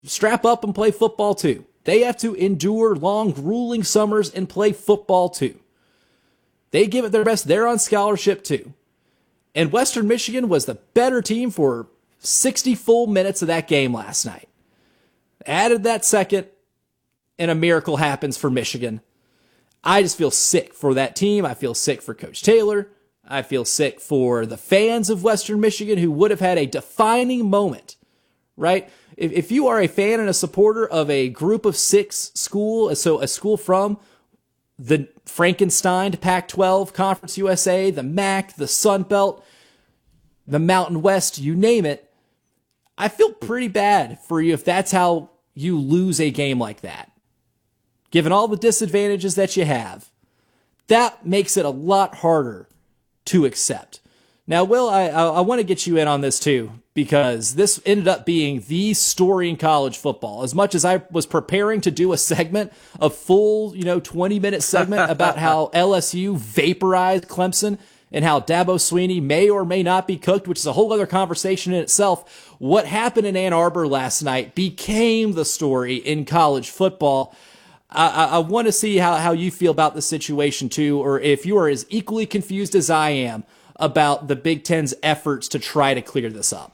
strap up and play football too. They have to endure long, grueling summers and play football too. They give it their best. They're on scholarship too. And Western Michigan was the better team for 60 full minutes of that game last night. Added that second, and a miracle happens for Michigan. I just feel sick for that team. I feel sick for Coach Taylor. I feel sick for the fans of Western Michigan who would have had a defining moment, right? If you are a fan and a supporter of a group of 6 school, so a school from the Frankenstein Pac-12, Conference USA, the MAC, the Sun Belt, the Mountain West, you name it, I feel pretty bad for you if that's how you lose a game like that. Given all the disadvantages that you have, that makes it a lot harder to accept. Now, Will, I want to get you in on this too, because this ended up being the story in college football. As much as I was preparing to do a segment, a full, 20-minute segment about how LSU vaporized Clemson and how Dabo Swinney may or may not be cooked, which is a whole other conversation in itself. What happened in Ann Arbor last night became the story in college football. I want to see how you feel about the situation too, or if you are as equally confused as I am about the Big Ten's efforts to try to clear this up.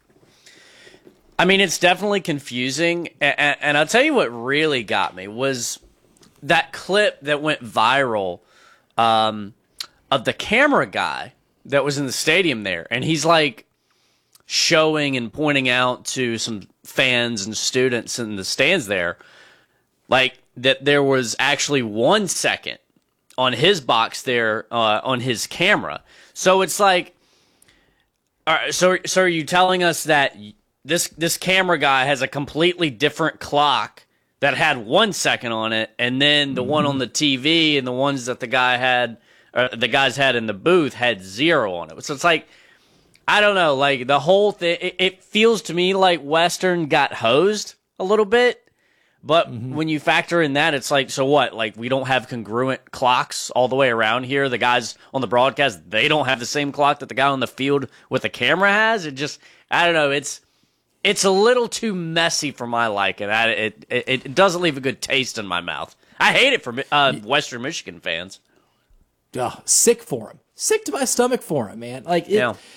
I mean, it's definitely confusing, and I'll tell you what really got me was that clip that went viral of the camera guy that was in the stadium there, and he's like showing and pointing out to some fans and students in the stands there, like that there was actually 1 second on his box there on his camera. So it's like, all right, so are you telling us that this camera guy has a completely different clock that had 1 second on it, and then the one on the TV and the ones that the guys had in the booth had 0 on it? So it's like, I don't know, like the whole thing, it feels to me like Western got hosed a little bit. But when you factor in that, it's like, so what? Like, we don't have congruent clocks all the way around here. The guys on the broadcast, they don't have the same clock that the guy on the field with the camera has. It just, I don't know. It's a little too messy for my liking. It doesn't leave a good taste in my mouth. I hate it for Western Michigan fans. Sick for him. Sick to my stomach for him, man. Like,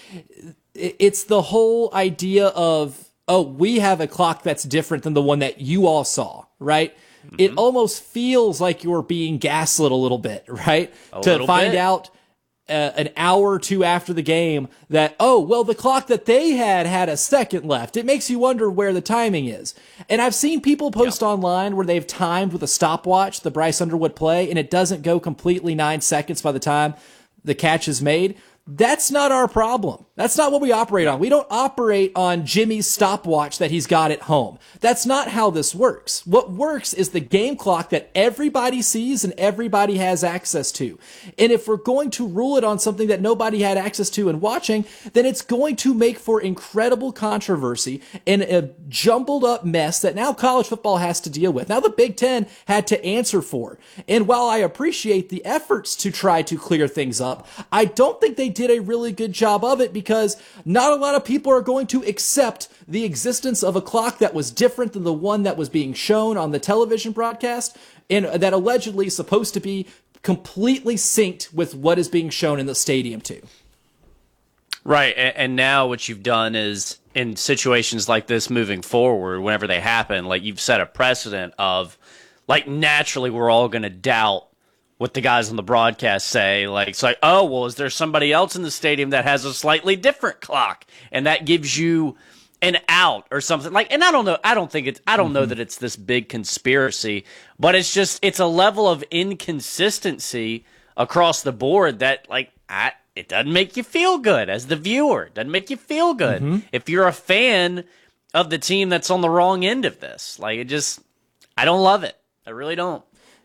it's the whole idea of, oh, we have a clock that's different than the one that you all saw, right? It almost feels like you're being gaslit a little bit, right? To find out an hour or two after the game that, oh, well, the clock that they had a second left. It makes you wonder where the timing is. And I've seen people post online where they've timed with a stopwatch the Bryce Underwood play, and it doesn't go completely 9 seconds by the time the catch is made. That's not our problem. That's not what we operate on. We don't operate on Jimmy's stopwatch that he's got at home. That's not how this works. What works is the game clock that everybody sees and everybody has access to. And if we're going to rule it on something that nobody had access to and watching, then it's going to make for incredible controversy and a jumbled up mess that now college football has to deal with. Now the Big Ten had to answer for. And while I appreciate the efforts to try to clear things up, I don't think they did a really good job of it, because not a lot of people are going to accept the existence of a clock that was different than the one that was being shown on the television broadcast, and that allegedly is supposed to be completely synced with what is being shown in the stadium too. Right, and now what you've done is, in situations like this moving forward, whenever they happen, like, you've set a precedent of, like, naturally we're all going to doubt what the guys on the broadcast say. Like, it's like, oh, well, is there somebody else in the stadium that has a slightly different clock? And that gives you an out or something. Like, and I don't know. I don't know that it's this big conspiracy, but it's a level of inconsistency across the board that, like, it doesn't make you feel good as the viewer. It doesn't make you feel good if you're a fan of the team that's on the wrong end of this. Like, I don't love it. I really don't.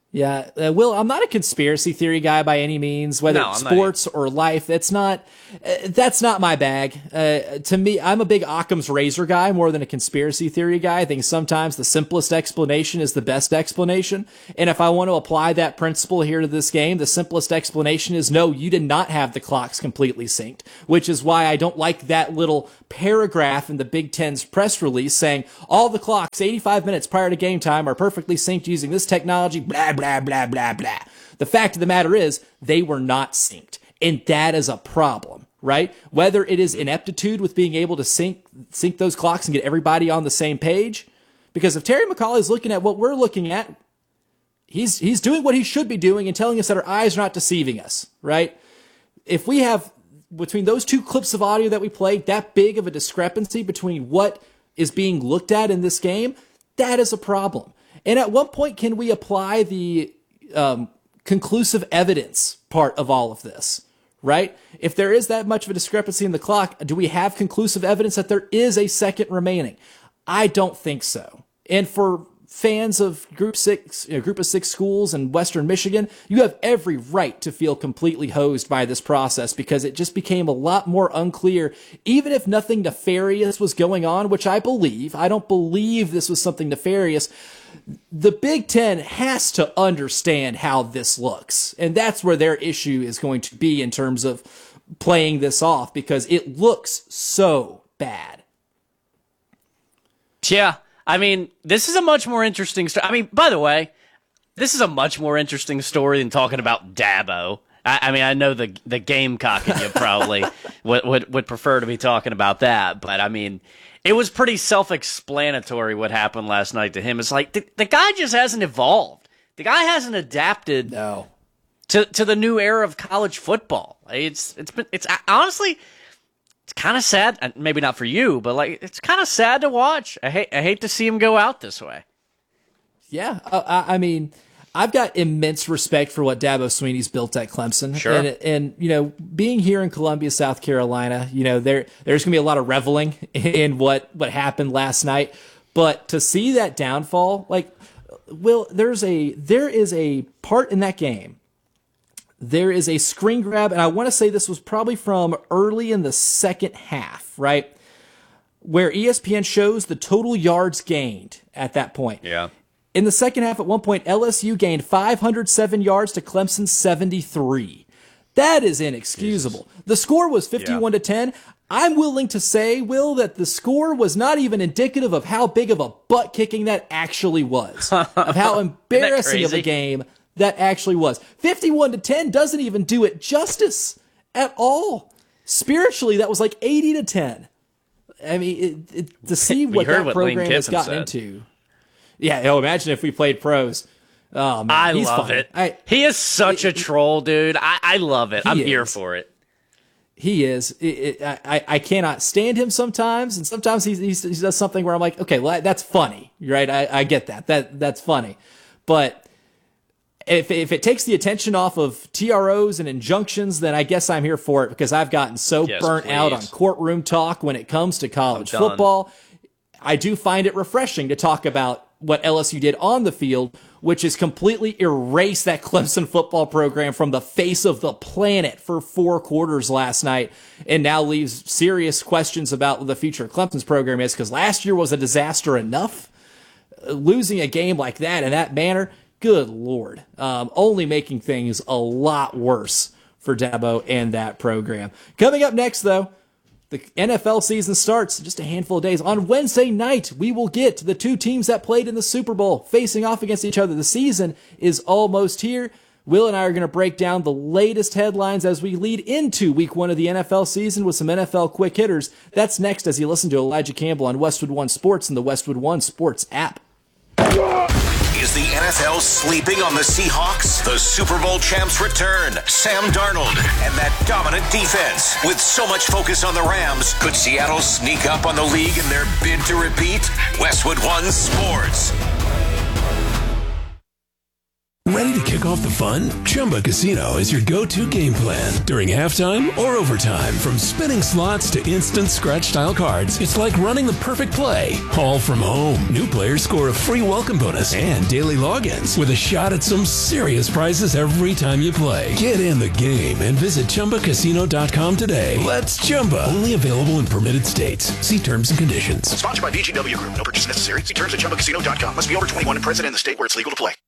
Yeah, Will, I'm not a conspiracy theory guy by any means, whether it's sports or life. That's not my bag. To me, I'm a big Occam's razor guy more than a conspiracy theory guy. I think sometimes the simplest explanation is the best explanation. And if I want to apply that principle here to this game, the simplest explanation is no, you did not have the clocks completely synced, which is why I don't like that little paragraph in the Big Ten's press release saying all the clocks 85 minutes prior to game time are perfectly synced using this technology, blah, blah, blah, blah, blah. The fact of the matter is they were not synced. And that is a problem, right? Whether it is ineptitude with being able to sync those clocks and get everybody on the same page. Because if Terry McAulay is looking at what we're looking at, he's doing what he should be doing and telling us that our eyes are not deceiving us, right? If we have, between those two clips of audio that we played, that big of a discrepancy between what is being looked at in this game, that is a problem. And at what point can we apply the conclusive evidence part of all of this, right? If there is that much of a discrepancy in the clock, do we have conclusive evidence that there is a second remaining? I don't think so. And for fans of Group of Six schools in Western Michigan, you have every right to feel completely hosed by this process because it just became a lot more unclear, even if nothing nefarious was going on, which I don't believe this was something nefarious. The Big Ten has to understand how this looks. And that's where their issue is going to be in terms of playing this off because it looks so bad. Yeah. I mean, this is a much more interesting story. I mean, by the way, this is a much more interesting story than talking about Dabo. I mean, I know the Gamecock in you probably would prefer to be talking about that, but I mean, it was pretty self-explanatory what happened last night to him. It's like the guy just hasn't evolved. The guy hasn't adapted to the new era of college football. It's honestly, it's kind of sad. Maybe not for you, but like it's kind of sad to watch. I hate to see him go out this way. Yeah, I mean, I've got immense respect for what Dabo Swinney's built at Clemson. Sure. And you know, being here in Columbia, South Carolina, you know, there's going to be a lot of reveling in what happened last night. But to see that downfall, like, Will, there is a part in that game. There is a screen grab, and I want to say this was probably from early in the second half, right? Where ESPN shows the total yards gained at that point. Yeah. In the second half, at one point, LSU gained 507 yards to Clemson's 73. That is inexcusable. Jesus. The score was 51-10. I'm willing to say, Will, that the score was not even indicative of how big of a butt kicking that actually was, of how embarrassing of a game that actually was. 51-10 doesn't even do it justice at all. Spiritually, that was like 80-10. I mean, to see what that program has gotten into. Yeah, imagine if we played pros. Oh, man, I love it. He is such a troll, dude. I love it. I'm here for it. He is. I cannot stand him sometimes, and sometimes he does something where I'm like, okay, well, that's funny, right? I get that. That's funny. But if it takes the attention off of TROs and injunctions, then I guess I'm here for it because I've gotten so burnt out on courtroom talk when it comes to college football. I do find it refreshing to talk about what LSU did on the field, which is completely erase that Clemson football program from the face of the planet for 4 quarters last night, and now leaves serious questions about what the future of Clemson's program is, because last year was a disaster enough. Losing a game like that in that manner, good Lord, only making things a lot worse for Dabo and that program. Coming up next, though, the NFL season starts in just a handful of days. On Wednesday night, we will get the 2 teams that played in the Super Bowl facing off against each other. The season is almost here. Will and I are going to break down the latest headlines as we lead into week 1 of the NFL season with some NFL quick hitters. That's next as you listen to Elijah Campbell on Westwood One Sports and the Westwood One Sports app. Is the NFL sleeping on the Seahawks? The Super Bowl champs return. Sam Darnold and that dominant defense. With so much focus on the Rams, could Seattle sneak up on the league in their bid to repeat? Westwood One Sports. Ready to kick off the fun? Chumba Casino is your go-to game plan during halftime or overtime. From spinning slots to instant scratch-style cards, it's like running the perfect play, all from home. New players score a free welcome bonus and daily logins with a shot at some serious prizes every time you play. Get in the game and visit ChumbaCasino.com today. Let's Chumba. Only available in permitted states. See terms and conditions. Sponsored by VGW Group. No purchase necessary. See terms at ChumbaCasino.com. Must be over 21 and present in the state where it's legal to play.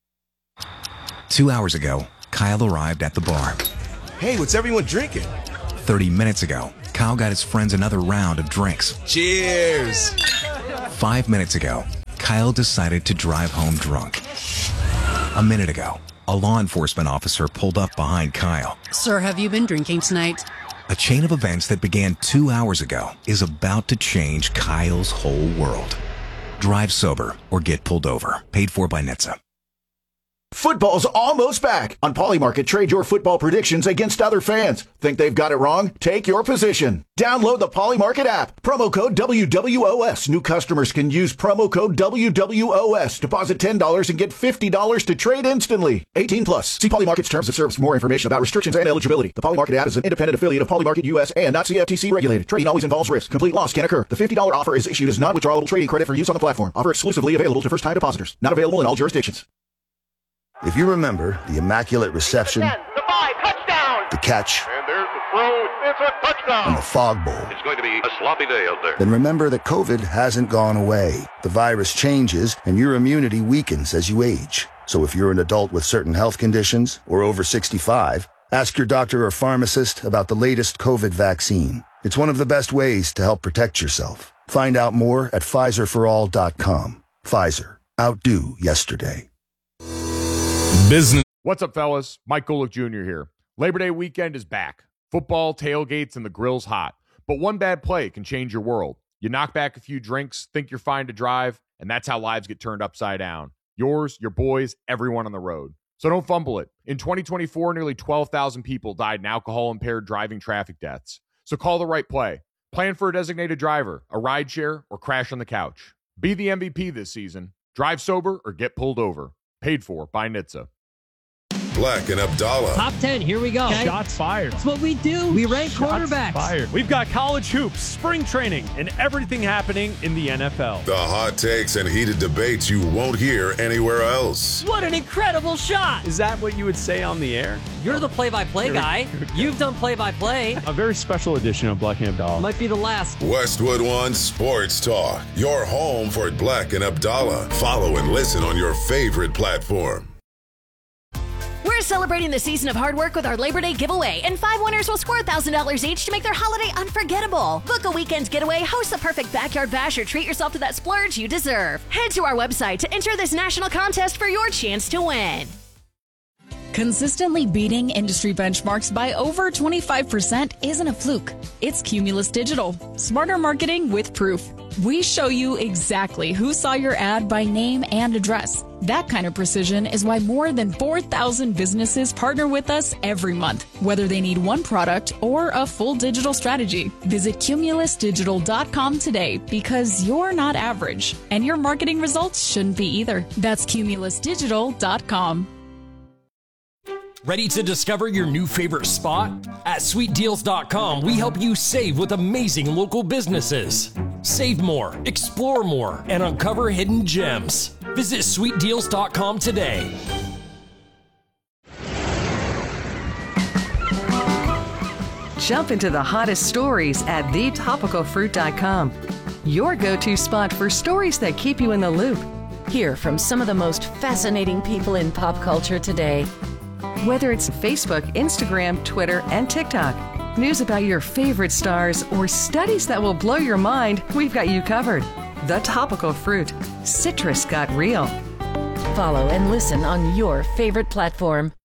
2 hours ago, Kyle arrived at the bar. Hey, what's everyone drinking? 30 minutes ago, Kyle got his friends another round of drinks. Cheers! 5 minutes ago, Kyle decided to drive home drunk. A minute ago, a law enforcement officer pulled up behind Kyle. Sir, have you been drinking tonight? A chain of events that began 2 hours ago is about to change Kyle's whole world. Drive sober or get pulled over. Paid for by NHTSA. Football's almost back. On Polymarket, trade your football predictions against other fans. Think they've got it wrong? Take your position. Download the Polymarket app. Promo code WWOS. New customers can use promo code WWOS. Deposit $10 and get $50 to trade instantly. 18 plus. See Polymarket's terms of service for more information about restrictions and eligibility. The Polymarket app is an independent affiliate of Polymarket US and not CFTC regulated. Trading always involves risk. Complete loss can occur. The $50 offer is issued as non-withdrawable trading credit for use on the platform. Offer exclusively available to first-time depositors. Not available in all jurisdictions. If you remember the immaculate reception, the catch, and there's the throw, it's a touchdown, and the fog bowl, it's going to be a sloppy day out there. Then remember that COVID hasn't gone away. The virus changes, and your immunity weakens as you age. So if you're an adult with certain health conditions or over 65, ask your doctor or pharmacist about the latest COVID vaccine. It's one of the best ways to help protect yourself. Find out more at PfizerForAll.com. Pfizer. Outdo yesterday. Business. What's up, fellas? Mike Golick Jr. here. Labor Day weekend is back. Football, tailgates, and the grill's hot. But one bad play can change your world. You knock back a few drinks, think you're fine to drive, and that's how lives get turned upside down. Yours, your boys, everyone on the road. So don't fumble it. In 2024, nearly 12,000 people died in alcohol-impaired driving traffic deaths. So call the right play. Plan for a designated driver, a rideshare, or crash on the couch. Be the MVP this season. Drive sober or get pulled over. Paid for by NHTSA. Black and Abdallah. Top 10, here we go. Okay. Shots fired. That's what we do. We rank quarterbacks. Fired. We've got college hoops, spring training, and everything happening in the NFL. The hot takes and heated debates you won't hear anywhere else. What an incredible shot. Is that what you would say on the air? You're the play-by-play guy. You've done play-by-play. A very special edition of Black and Abdallah. Might be the last. Westwood One Sports Talk. Your home for Black and Abdallah. Follow and listen on your favorite platform. We're celebrating the season of hard work with our Labor Day giveaway, and 5 winners will score $1,000 each to make their holiday unforgettable. Book a weekend getaway, host the perfect backyard bash, or treat yourself to that splurge you deserve. Head to our website to enter this national contest for your chance to win. Consistently beating industry benchmarks by over 25% isn't a fluke. It's Cumulus Digital. Smarter marketing with proof. We show you exactly who saw your ad by name and address. That kind of precision is why more than 4,000 businesses partner with us every month, whether they need one product or a full digital strategy. Visit CumulusDigital.com today because you're not average, and your marketing results shouldn't be either. That's CumulusDigital.com. Ready to discover your new favorite spot? At SweetDeals.com, we help you save with amazing local businesses. Save more, explore more, and uncover hidden gems. Visit SweetDeals.com today. Jump into the hottest stories at thetopicalfruit.com. Your go-to spot for stories that keep you in the loop. Hear from some of the most fascinating people in pop culture today. Whether it's Facebook, Instagram, Twitter, and TikTok, news about your favorite stars, or studies that will blow your mind, we've got you covered. The Topical Fruit. Citrus got real. Follow and listen on your favorite platform.